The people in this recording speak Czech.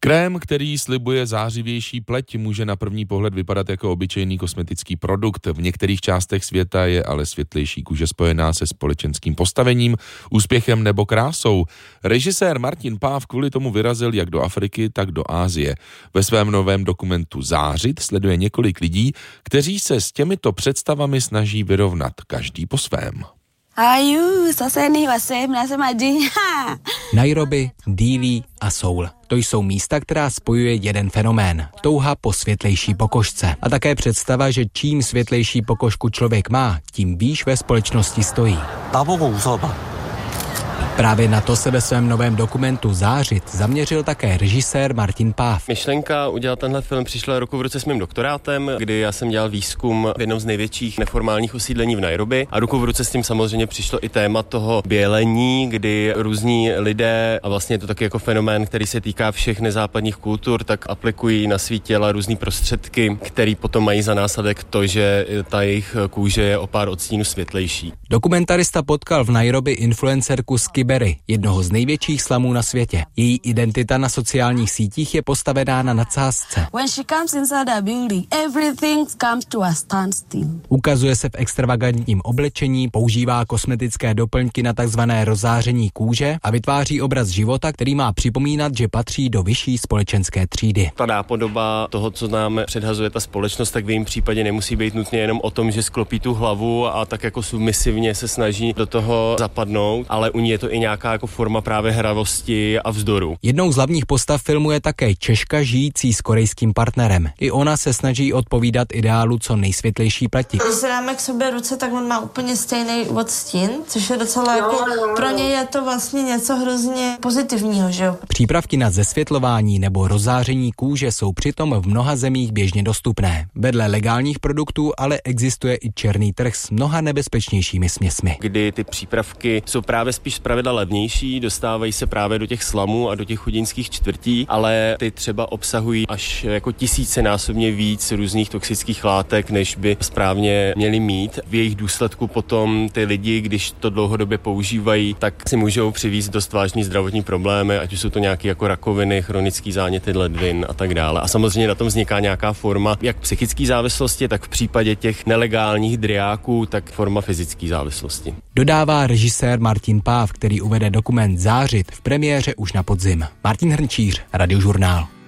Krém, který slibuje zářivější pleť, může na první pohled vypadat jako obyčejný kosmetický produkt. V některých částech světa je ale světlejší kůže spojená se společenským postavením, úspěchem nebo krásou. Režisér Martin Páv kvůli tomu vyrazil jak do Afriky, tak do Asie. Ve svém novém dokumentu Zářit sleduje několik lidí, kteří se s těmito představami snaží vyrovnat, každý po svém. Nairobi, Dili a Seoul. To jsou místa, která spojuje jeden fenomén. Touha po světlejší pokožce. A také představa, že čím světlejší pokožku člověk má, tím výš ve společnosti stojí. Právě na to se ve svém novém dokumentu Zářit zaměřil také režisér Martin Páv. Myšlenka udělat tenhle film přišla ruku v ruce s mým doktorátem, kdy já jsem dělal výzkum v jednom z největších neformálních osídlení v Nairobi a ruku v ruce s tím samozřejmě přišlo i téma toho bělení, kdy různí lidé, a vlastně je to taky jako fenomén, který se týká všech nezápadních kultur, tak aplikují na svý těla různý prostředky, který potom mají za následek to, že ta jejich kůže je o pár odstínů světlejší. Dokumentarista potkal v Nairobi influencerku Skiberi, jednoho z největších slamů na světě. Její identita na sociálních sítích je postavená na nadsázce. Ukazuje se v extravagantním oblečení, používá kosmetické doplňky na takzvané rozáření kůže a vytváří obraz života, který má připomínat, že patří do vyšší společenské třídy. Ta nápodoba toho, co nám předhazuje ta společnost, tak v jejím případě nemusí být nutně jenom o tom, že sklopí tu hlavu a tak jako submisivně se snaží do toho zapadnout, ale u ní je to i nějaká jako forma právě hravosti a vzdoru. Jednou z hlavních postav filmu je také Češka žijící s korejským partnerem. I ona se snaží odpovídat ideálu co nejsvětlejší pleti. Když se dáme k sobě ruce, tak on má úplně stejný odstín, což je docela jako pro něj je to vlastně něco hrozně pozitivního, že jo? Přípravky na zesvětlování nebo rozáření kůže jsou přitom v mnoha zemích běžně dostupné. Vedle legálních produktů ale existuje i černý trh s mnoha nebezpečnějšími směsmi. Kdy ty přípravky jsou právě spíš zpravidla levnější, dostávají se právě do těch slamů a do těch chudinských čtvrtí, ale ty třeba obsahují až jako tisícenásobně víc různých toxických látek, než by správně měly mít. V jejich důsledku potom ty lidi, když to dlouhodobě používají, tak si můžou přivést dost vážný zdravotní problémy, ať už jsou to nějaké jako rakoviny, chronické záněty ledvin a tak dále. A samozřejmě na tom vzniká nějaká forma jak psychické závislosti, tak v případě těch nelegálních driáků, tak forma fyzické závislosti. Dodává režisér Martin Páv, který uvede dokument Zářit v premiéře už na podzim. Martin Hrnčíř, Radiožurnál.